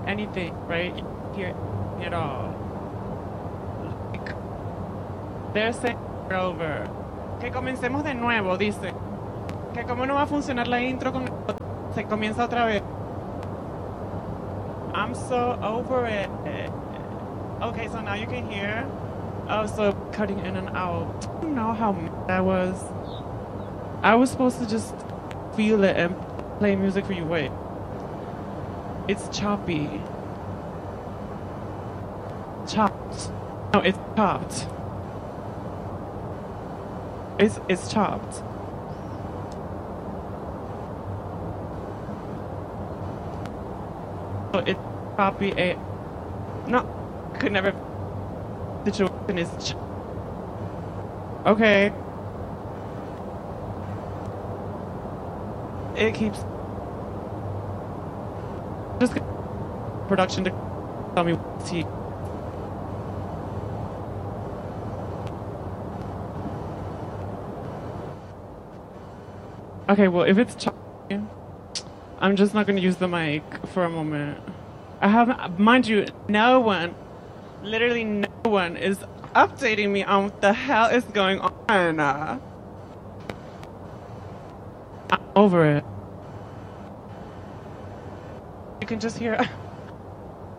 anything, right? You hear it at all. Like, they're saying over. Que comencemos de nuevo, dice. Que como no va a funcionar la intro con se comienza otra vez. I'm so over it. Okay, so now you can hear. Oh, so cutting in and out. I don't know how mad I was. I was supposed to just feel it and play music for you. Wait. It's choppy. Chopped. No, it's chopped. It's chopped. So it's choppy. No, could never. Situation is. Okay. It keeps. Just production to tell me what's he. Okay, well, if it's choppy, I'm just not going to use the mic for a moment. I haven't, mind you, no one, literally no one is updating me on what the hell is going on. I'm over it. You can just hear